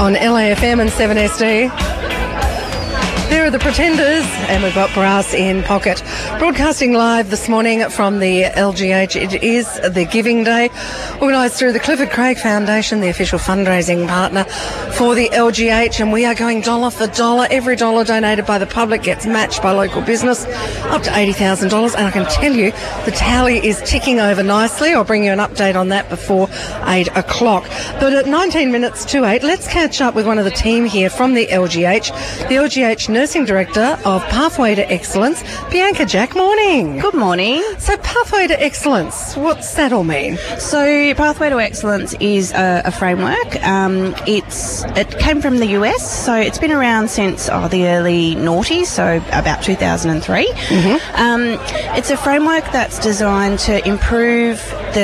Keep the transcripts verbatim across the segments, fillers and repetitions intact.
on L A F M and seven S D. There are the Pretenders, and we've got Brass in Pocket. Broadcasting live this morning from the L G H. It is the Giving Day, organised through the Clifford Craig Foundation, the official fundraising partner for the L G H, and we are going dollar for dollar. Every dollar donated by the public gets matched by local business, up to eighty thousand dollars, and I can tell you the tally is ticking over nicely. I'll bring you an update on that before eight o'clock. But at nineteen minutes to eight, let's catch up with one of the team here from the L G H, the L G H Nursing Director of Pathway to Excellence, Bianca Jack. Morning. Good morning. So Pathway to Excellence, what's that all mean? So Pathway to Excellence is a, a framework. Um, it's it came from the U S, so it's been around since oh, the early noughties, so about two thousand three. Mm-hmm. Um, it's a framework that's designed to improve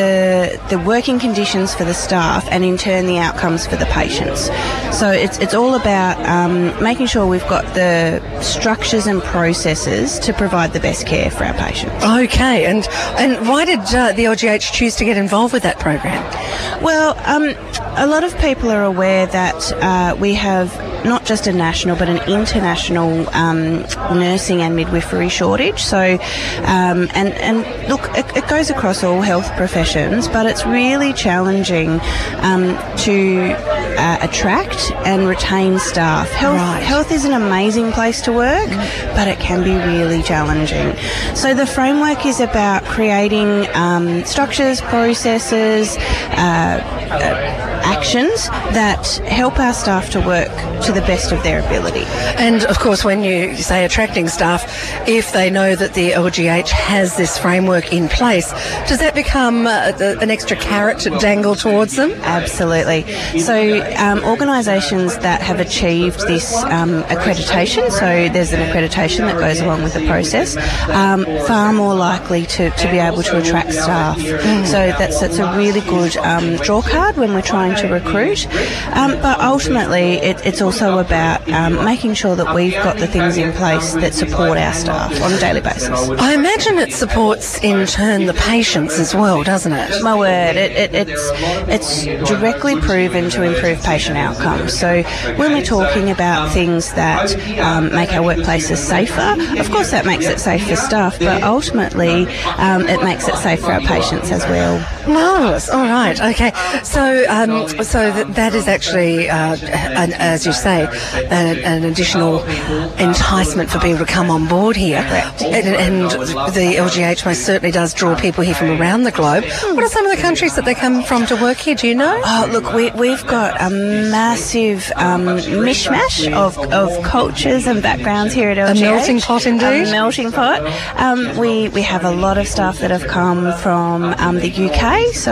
the the working conditions for the staff and in turn the outcomes for the patients. So it's it's all about um, making sure we've got the structures and processes to provide the best care for our patients. Okay, and and why did uh, the L G H choose to get involved with that program? Well, um, a lot of people are aware that uh, we have not just a national but an international um, nursing and midwifery shortage. So, um, and and look, it, it goes across all health professions, but it's really challenging um, to uh, attract and retain staff. Health, right. health is an amazing place to work, mm. but it can be really challenging. So the framework is about creating um, structures, processes, uh, uh, actions that help our staff to work to the best of their ability. And of course, when you say attracting staff, if they know that the L G H has this framework in place, does that become uh, the, an extra carrot to dangle towards them? Absolutely. So um, organisations that have achieved this um, accreditation, so there's an accreditation that goes along with the process, um, far more likely to, to be able to attract staff. Mm. So that's, that's a really good um, draw card when we're trying to recruit. Um, but ultimately, it, it's also about um, making sure that we've got the things in place that support our staff on a daily basis. I imagine it supports, in turn, the patients as well, doesn't it? My word, it, it, it's it's directly proven to improve patient outcomes. So when we're talking about things that um, make our workplaces safer, of course that makes it safe for staff, but ultimately um, it makes it safe for our patients as well. Marvellous. All right. Okay. So, um, so that, that is actually, uh, an, as you say, an, an additional enticement for people to come on board here. Correct. And, and the L G H most certainly does draw people here from around the globe. What are some of the countries that they come from to work here? Do you know? Oh, look, we, we've got a massive um, mishmash of, of cultures and backgrounds here at L G H. A melting pot, indeed. A melting pot. Um, we, we have a lot of staff that have come from um, the U K, so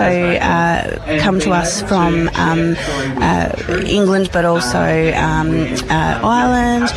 uh, come to us from um, uh, England, but also um, uh, Ireland.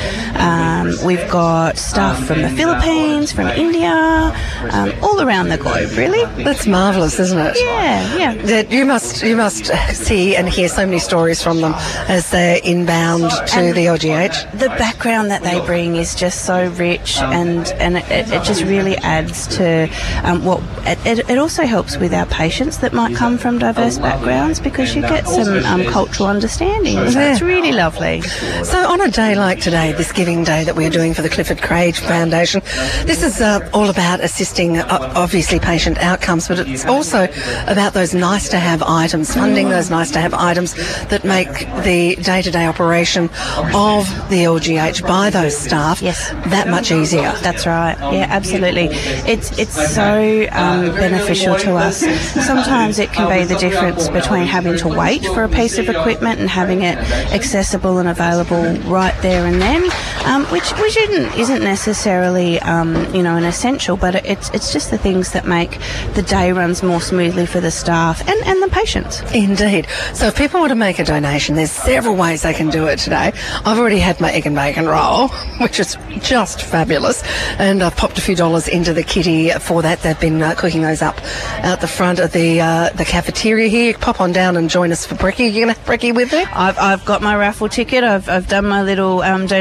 Um, we've got staff from the Philippines, from India, um, all around the globe, really. That's marvellous, isn't it? Yeah, yeah. That you must you must see and hear so many stories from them as they're inbound to and the L G H. The background that they bring is just so rich, and and it, it just really adds to um, what it, it also helps with our patients that might come from diverse backgrounds, because you get some um, cultural understanding. So Yeah. it's really lovely. So on a day like today, this Giving Day that we're doing for the Clifford Craig Foundation, this is uh, all about assisting, uh, obviously, patient outcomes, but it's also about those nice-to-have items, funding those nice-to-have items that make the day-to-day operation of the L G H by those staff Yes. that much easier. That's right. Yeah, absolutely. It's it's so um, beneficial to us. Sometimes it can be the difference between having to wait for a piece of equipment and having it accessible and available right there and then, um, which which isn't isn't necessarily um, you know an essential, but it's it's just the things that make the day runs more smoothly for the staff and, and the patients. Indeed. So if people want to make a donation, there's several ways they can do it today. I've already had my egg and bacon roll, which is just fabulous, and I've popped a few dollars into the kitty for that. They've been uh, cooking those up out the front of the uh, the cafeteria here. You can pop on down and join us for brekkie. You going to have brekkie with me? I've I've got my raffle ticket. I've I've done my little um, donation,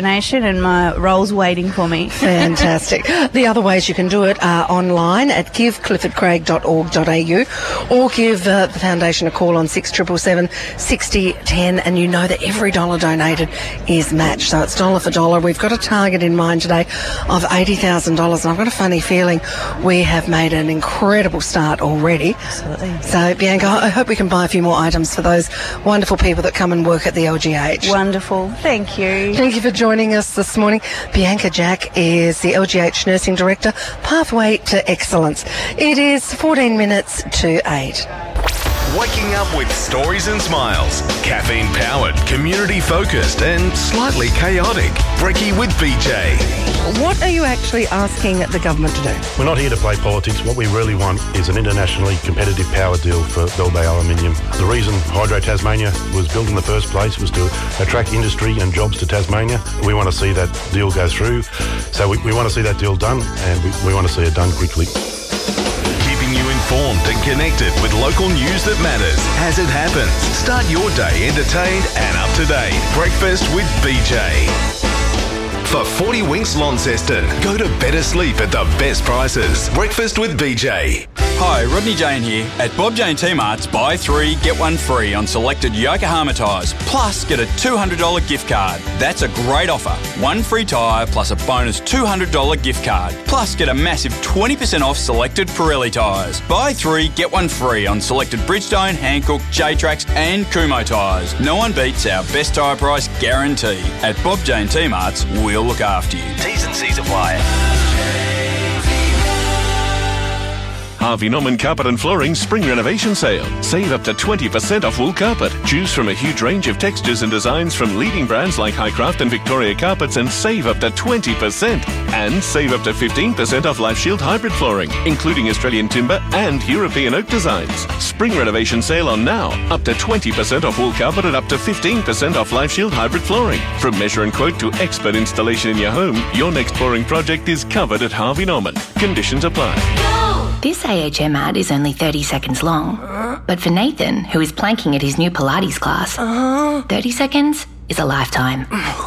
and my roll's waiting for me. Fantastic. The other ways you can do it are online at give clifford craig dot org dot a u or give uh, the foundation a call on six seven seven, six zero one zero, and you know that every dollar donated is matched. So it's dollar for dollar. We've got a target in mind today of eighty thousand dollars, and I've got a funny feeling we have made an incredible start already. Absolutely. So, Bianca, I hope we can buy a few more items for those wonderful people that come and work at the L G H. Wonderful. Thank you. Thank you for joining us this morning. Bianca Jack is the L G H Nursing Director, Pathway to Excellence. It is fourteen minutes to eight. Waking up with stories and smiles. Caffeine-powered, community-focused and slightly chaotic. Brekkie with B J. What are you actually asking the government to do? We're not here to play politics. What we really want is an internationally competitive power deal for Bell Bay Aluminium. The reason Hydro Tasmania was built in the first place was to attract industry and jobs to Tasmania. We want to see that deal go through. So we, we want to see that deal done, and we, we want to see it done quickly. Keeping you informed and connected with local news that matters as it happens. Start your day entertained and up to date. Breakfast with B J. For forty Winks Launceston, go to better sleep at the best prices. Breakfast with B J. Hi, Rodney Jane here. At Bob Jane T-Mart's, buy three, get one free on selected Yokohama tyres, plus get a two hundred dollars gift card. That's a great offer. One free tyre plus a bonus two hundred dollars gift card, plus get a massive twenty percent off selected Pirelli tyres. Buy three, get one free on selected Bridgestone, Hankook, J-Trax and Kumho tyres. No one beats our best tyre price guarantee. At Bob Jane T-Mart's, we'll look after you. T's and C's apply. Harvey Norman Carpet and Flooring Spring Renovation Sale. Save up to twenty percent off wool carpet. Choose from a huge range of textures and designs from leading brands like Highcraft and Victoria Carpets and save up to twenty percent. And save up to fifteen percent off Life Shield hybrid flooring, including Australian timber and European oak designs. Spring Renovation Sale on now. Up to twenty percent off wool carpet and up to fifteen percent off Life Shield hybrid flooring. From measure and quote to expert installation in your home, your next flooring project is covered at Harvey Norman. Conditions apply. This A H M ad is only thirty seconds long, but for Nathan, who is planking at his new Pilates class, thirty seconds is a lifetime.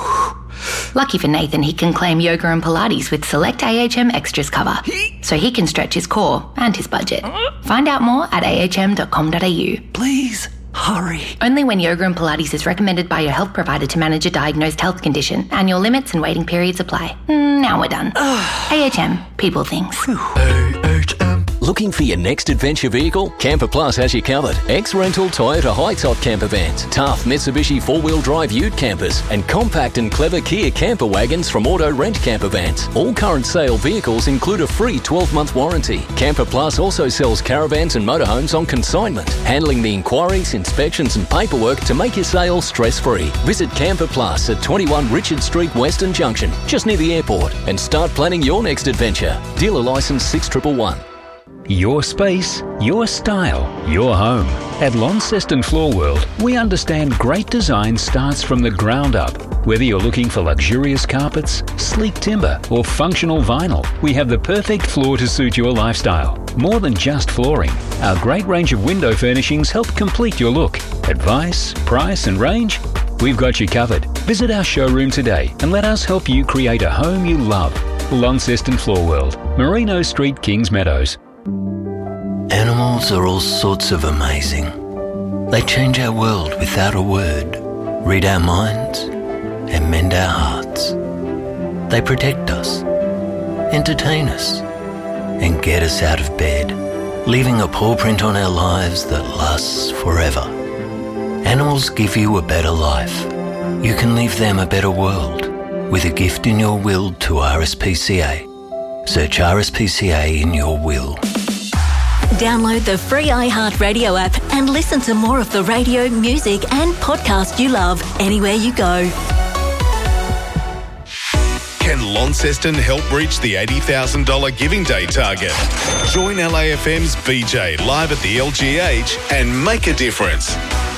Lucky for Nathan, he can claim yoga and Pilates with select A H M extras cover, so he can stretch his core and his budget. Find out more at a h m dot com dot a u. Please, hurry. Only when yoga and Pilates is recommended by your health provider to manage a diagnosed health condition. Annual limits and waiting periods apply. Mm, now we're done. A H M, people things. A H M. Looking for your next adventure vehicle? Camper Plus has you covered. Ex-rental Toyota high-top camper vans, tough Mitsubishi four-wheel drive ute campers, and compact and clever Kia camper wagons from Auto Rent Camper Vans. All current sale vehicles include a free twelve-month warranty. Camper Plus also sells caravans and motorhomes on consignment, handling the inquiries, inspections and paperwork to make your sale stress-free. Visit Camper Plus at twenty-one Richard Street, Western Junction, just near the airport, and start planning your next adventure. Dealer licence six one one one. Your space, your style, your home. At Launceston Floor World, we understand great design starts from the ground up. Whether you're looking for luxurious carpets, sleek timber, or functional vinyl, we have the perfect floor to suit your lifestyle. More than just flooring, our great range of window furnishings help complete your look. Advice, price, and range? We've got you covered. Visit our showroom today and let us help you create a home you love. Launceston Floor World, Merino Street, Kings Meadows. Animals are all sorts of amazing. They change our world without a word, read our minds, and mend our hearts. They protect us, entertain us, and get us out of bed, leaving a paw print on our lives that lasts forever. Animals give you a better life. You can leave them a better world with a gift in your will to R S P C A. Search R S P C A in your will. Download the free iHeartRadio app and listen to more of the radio, music and podcast you love anywhere you go. Can Launceston help reach the eighty thousand dollars Giving Day target? Join L A F M's B J live at the L G H and make a difference.